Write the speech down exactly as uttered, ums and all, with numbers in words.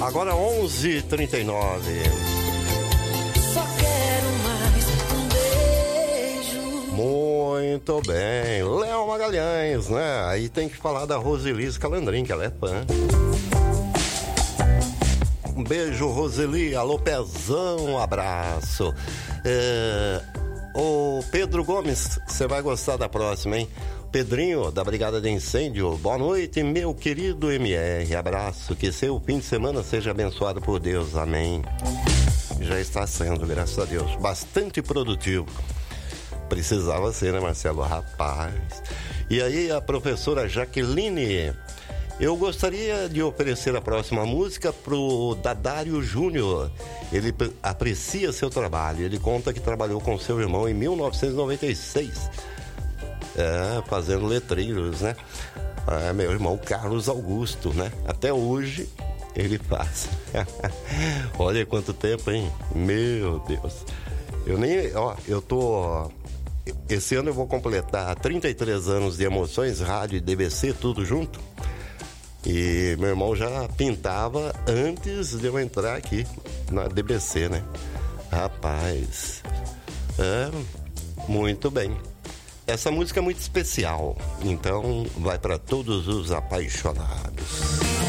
Agora onze e trinta e nove. Só quero mais um beijo. Muito bem. Léo Magalhães, né? Aí tem que falar da Roseli Calandrin, que ela é fã. Um beijo, Roseli. Alô, Pezão, um abraço. É... Ô, Pedro Gomes, você vai gostar da próxima, hein? Pedrinho, da Brigada de Incêndio. Boa noite, meu querido M R. Abraço. Que seu fim de semana seja abençoado por Deus. Amém. Já está sendo, graças a Deus. Bastante produtivo. Precisava ser, né, Marcelo? Rapaz. E aí, a professora Jaqueline... Eu gostaria de oferecer a próxima música pro Dadário Júnior. Ele aprecia seu trabalho. Ele conta que trabalhou com seu irmão em mil novecentos e noventa e seis. É, fazendo letreiros, né? É, meu irmão Carlos Augusto, né? Até hoje ele faz. Olha quanto tempo, hein? Meu Deus. Eu nem... Ó, eu tô... Esse ano eu vou completar trinta e três anos de Emoções, rádio e D B C, tudo junto. E meu irmão já pintava antes de eu entrar aqui na D B C, né? Rapaz, é, muito bem. Essa música é muito especial, então vai para todos os apaixonados.